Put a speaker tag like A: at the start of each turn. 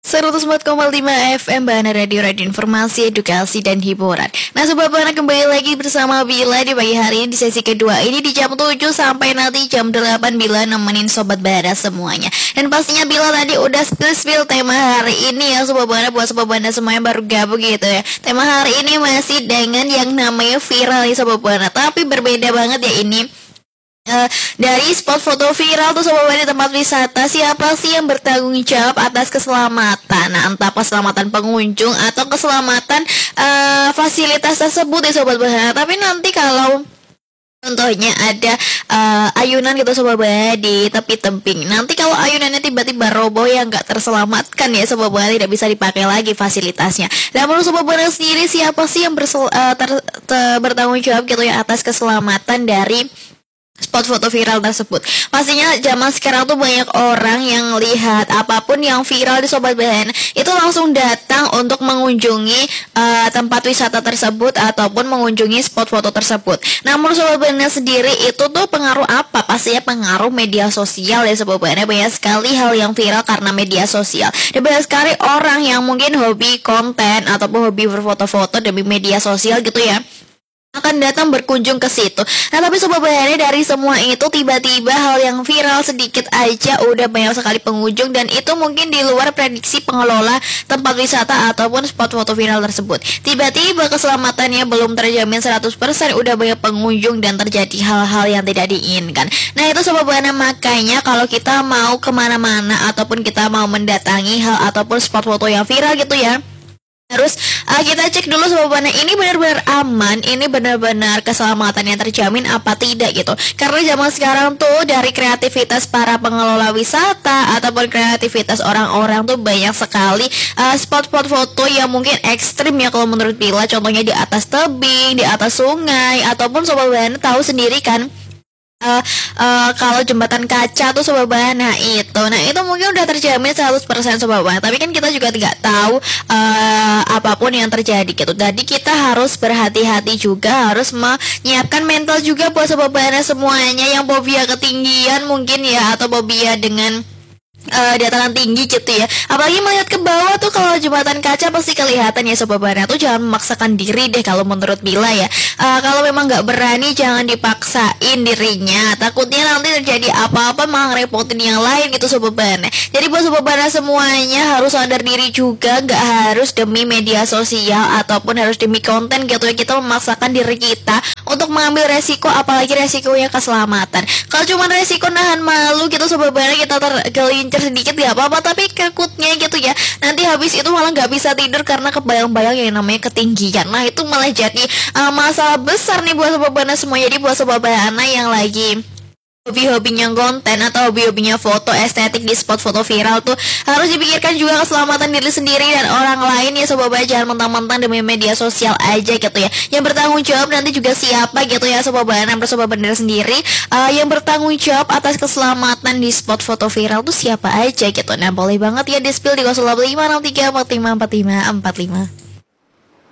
A: 104,5 FM Bahana Radio, Radio Informasi, Edukasi, dan Hiburan. Nah Sobat Bahana, kembali lagi bersama Bila di pagi hari ini di sesi kedua ini di jam 7 sampai nanti jam 8 Bila nemenin Sobat Bahana semuanya. Dan pastinya Bila tadi udah spill tema hari ini ya Sobat Bahana, buat Sobat Bahana semua yang baru gabung gitu ya. Tema hari ini masih dengan yang namanya viral nih Sobat Bahana, tapi berbeda banget ya ini. Dari spot foto viral tuh Sobat Bahana di tempat wisata, siapa sih yang bertanggung jawab atas keselamatan? Nah, entah keselamatan pengunjung atau keselamatan fasilitas tersebut ya Sobat Bahana. Tapi nanti kalau contohnya ada ayunan gitu Sobat Bahana di tepi tebing, nanti kalau ayunannya tiba-tiba roboh ya nggak terselamatkan ya Sobat Bahana, tidak bisa dipakai lagi fasilitasnya. Dan menurut Sobat Bahana sendiri, siapa sih yang bertanggung jawab gitu ya atas keselamatan dari spot foto viral tersebut? Pastinya zaman sekarang tuh banyak orang yang lihat apapun yang viral di Sobat Bahana itu langsung datang untuk mengunjungi tempat wisata tersebut ataupun mengunjungi spot foto tersebut. Namun Sobat Bahana sendiri itu tuh pengaruh apa? Pastinya pengaruh media sosial ya Sobat Bahana. Banyak sekali hal yang viral karena media sosial. Dan banyak sekali orang yang mungkin hobi konten ataupun hobi berfoto-foto demi media sosial gitu ya, akan datang berkunjung ke situ. Nah tapi Sobat Bahana, dari semua itu tiba-tiba hal yang viral sedikit aja udah banyak sekali pengunjung, dan itu mungkin di luar prediksi pengelola tempat wisata ataupun spot foto viral tersebut. Tiba-tiba keselamatannya belum terjamin 100%, udah banyak pengunjung dan terjadi hal-hal yang tidak diinginkan. Nah itu Sobat Bahana, makanya kalau kita mau kemana-mana ataupun kita mau mendatangi hal ataupun spot foto yang viral gitu ya, harus kita cek dulu Sobat Bahana, ini benar-benar aman, ini benar-benar keselamatannya terjamin apa tidak gitu. Karena zaman sekarang tuh dari kreativitas para pengelola wisata ataupun kreativitas orang-orang tuh banyak sekali spot-spot foto yang mungkin ekstrim ya kalau menurut Bila. Contohnya di atas tebing, di atas sungai, ataupun Sobat Bahana tahu sendiri kan kalau jembatan kaca tuh Sobat Bahana nah itu mungkin udah terjamin 100% Sobat Bahana. Tapi kan kita juga tidak tahu apapun yang terjadi gitu. Jadi kita harus berhati-hati juga, harus menyiapkan mental juga buat Sobat Bahana semuanya yang fobia ketinggian mungkin ya, atau fobia dengan dataran tinggi gitu ya. Apalagi melihat ke bawah tuh, kalau jembatan kaca pasti kelihatan ya Sobat Bahana. Tuh jangan memaksakan diri deh kalau menurut Bila ya. Kalau memang nggak berani, jangan dipaksain dirinya. Takutnya nanti terjadi apa-apa malah ngerepotin yang lain gitu Sobat Bahana. Jadi buat Sobat Bahana semuanya harus sadar diri juga, nggak harus demi media sosial ataupun harus demi konten gitu ya kita memaksakan diri kita untuk mengambil resiko, apalagi resikonya keselamatan. Kalau cuma resiko nahan malu gitu Sobat Bahana, kita tergelincir sedikit gak apa-apa, tapi kekutnya gitu ya, nanti habis itu malah gak bisa tidur karena kebayang-bayang yang namanya ketinggian. Nah itu malah jadi masalah besar nih buat Sobat Bahana semua. Jadi buat Sobat Bahana yang lagi hobi-hobinya konten atau hobi-hobinya foto estetik di spot foto viral tuh harus dipikirkan juga keselamatan diri sendiri dan orang lain ya Sobat Bahana. Jangan mentang-mentang demi media sosial aja gitu ya. Yang bertanggung jawab nanti juga siapa gitu ya Sobat Bahana. Sobat Bahana sendiri yang bertanggung jawab atas keselamatan di spot foto viral tuh siapa aja gitu. Nah boleh banget ya di spill di 085634545545.